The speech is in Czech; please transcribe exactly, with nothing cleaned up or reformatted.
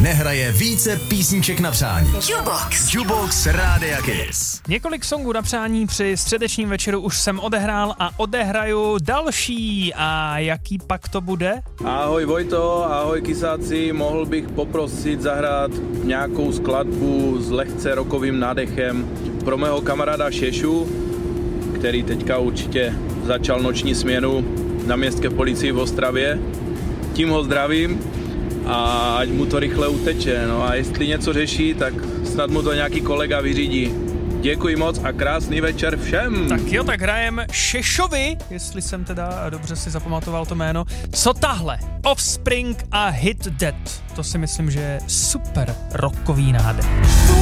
nehraje více písniček na přání. Jukebox. Jukebox Rádia Kiss. Několik songů na přání při středečním večeru už jsem odehrál a odehraju další. A jaký pak to bude? Ahoj Vojto, ahoj Kisáci, mohl bych poprosit zahrát nějakou skladbu s lehce rockovým nádechem pro mého kamaráda Šešu, který teďka určitě začal noční směnu na městské policii v Ostravě. Tím ho zdravím a ať mu to rychle uteče. No a jestli něco řeší, tak snad mu to nějaký kolega vyřídí. Děkuji moc a krásný večer všem. Tak jo, tak hrajem Šešovi, jestli jsem teda dobře si zapamatoval to jméno. Co tahle? Offspring a Hit That. To si myslím, že je super rockový nádech.